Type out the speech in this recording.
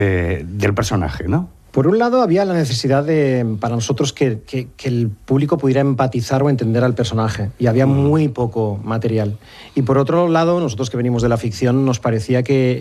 del personaje, ¿no? Por un lado, había la necesidad para nosotros que el público pudiera empatizar o entender al personaje, y había muy poco material. Y por otro lado, nosotros que venimos de la ficción, nos parecía que